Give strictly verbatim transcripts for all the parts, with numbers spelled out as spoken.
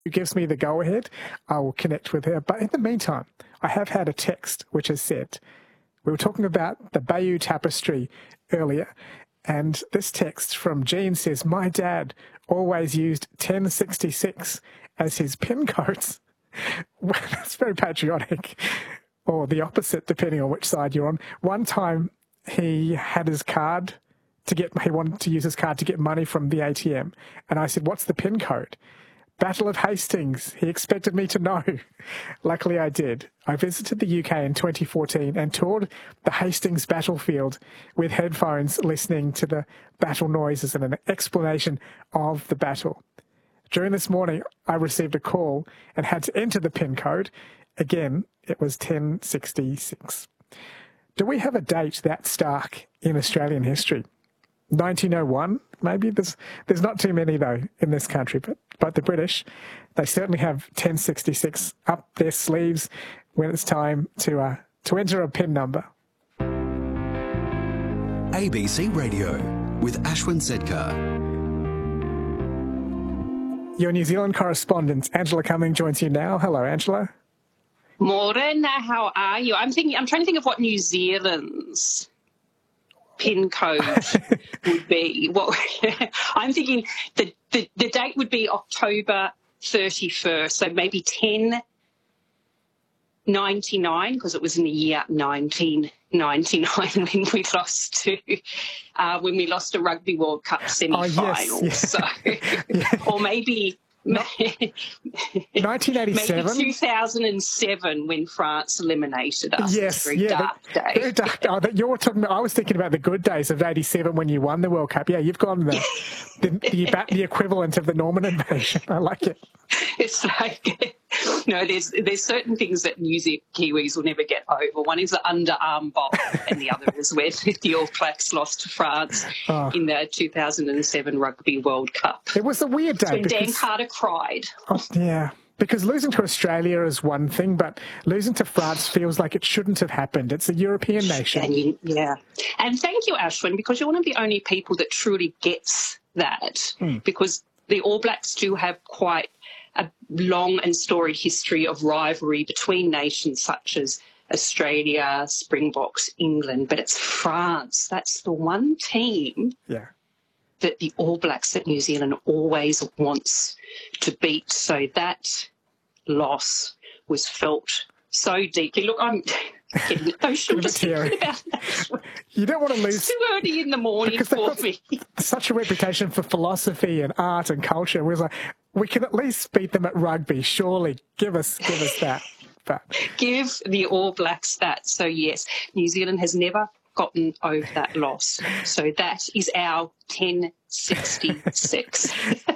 gives me the go-ahead, I will connect with her. But in the meantime, I have had a text which has said, we were talking about the Bayeux Tapestry earlier, and this text from Jean says, my dad always used ten sixty-six as his pin codes. Well, that's very patriotic, or the opposite, depending on which side you're on. One time he had his card to get, he wanted to use his card to get money from the A T M. And I said, what's the pin code? Battle of Hastings. He expected me to know. Luckily I did. I visited the U K in twenty fourteen and toured the Hastings battlefield with headphones, listening to the battle noises and an explanation of the battle. During this morning, I received a call and had to enter the pin code. Again, it was ten sixty-six. Do we have a date that stark in Australian history? nineteen oh one, maybe? There's there's not too many, though, in this country. But, but the British, they certainly have ten sixty-six up their sleeves when it's time to, uh, to enter a pin number. A B C Radio with Ashwin Sedkar. Your New Zealand correspondent, Angela Cumming, joins you now. Hello, Angela. Morena, how are you? I'm thinking. I'm trying to think of what New Zealand's pin code would be. What I'm thinking, the, the the date would be October thirty-first, so maybe ten ninety-nine, because it was in the year nineteen ninety-nine when we lost to uh, when we lost a Rugby World Cup semi-final. Oh, yes, yeah. So, yeah. or maybe. nineteen eighty-seven? Maybe two thousand seven when France eliminated us. Yes, very yeah, dark the, day. Very dark. Oh, that you're talking about, I was thinking about the good days of eighty-seven when you won the World Cup. Yeah, you've gone the the, the, the equivalent of the Norman invasion. I like it. It's like, no, there's there's certain things that New Zealand Kiwis will never get over. One is the underarm bomb, and the other is where the All Blacks lost to France oh. in the two thousand seven Rugby World Cup. It was a weird day. When because, Dan Carter cried. Oh, yeah, because losing to Australia is one thing, but losing to France feels like it shouldn't have happened. It's a European nation. And you, yeah. And thank you, Ashwin, because you're one of the only people that truly gets that, mm. because the All Blacks do have quite a long and storied history of rivalry between nations such as Australia, Springboks, England, but it's France. That's the one team yeah. that the All Blacks that New Zealand always wants to beat. So that loss was felt so deeply. Look, I'm getting emotional just thinking about that. You don't want to lose. It's too early in the morning for me. Such a reputation for philosophy and art and culture. We was like, we can at least beat them at rugby. Surely, give us, give us that. But give the All Blacks that. So yes, New Zealand has never gotten over that loss. So that is our ten sixty-six.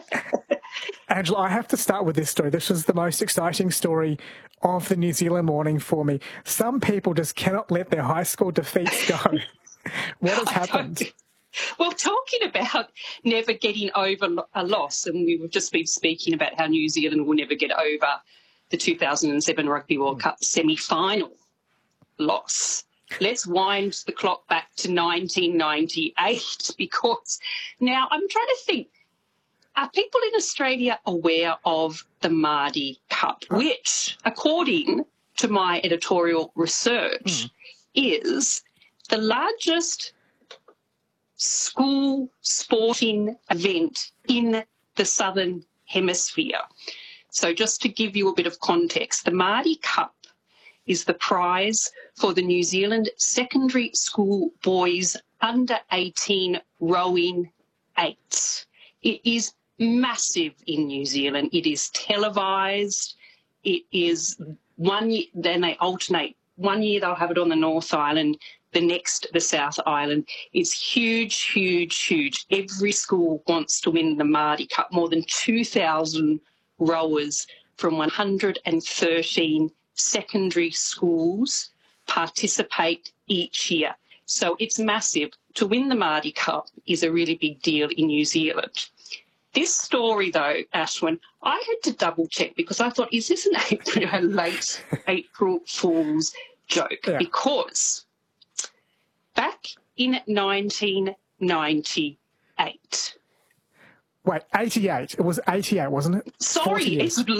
Angela, I have to start with this story. This was the most exciting story of the New Zealand morning for me. Some people just cannot let their high school defeats go. What has happened? Well, talking about never getting over a loss, and we've just been speaking about how New Zealand will never get over the two thousand seven Rugby World Cup semi-final loss. Let's wind the clock back to nineteen ninety-eight, because now I'm trying to think, are people in Australia aware of the Māori Cup, which, according to my editorial research, mm. is the largest school sporting event in the Southern Hemisphere? So just to give you a bit of context, the Māori Cup is the prize for the New Zealand secondary school boys under eighteen rowing eights. It is massive in New Zealand. It is televised. It is one year, then they alternate. One year they'll have it on the North Island, the next the South Island. It's huge, huge, huge. Every school wants to win the Māori Cup. More than two thousand rowers from one hundred thirteen secondary schools participate each year. So it's massive. To win the Māori Cup is a really big deal in New Zealand. This story, though, Ashwin, I had to double-check because I thought, is this an April, a late April Fool's joke? Yeah. Because back in nineteen ninety-eight... Wait, eighty-eight. It was eighty-eight, wasn't it? Sorry, it's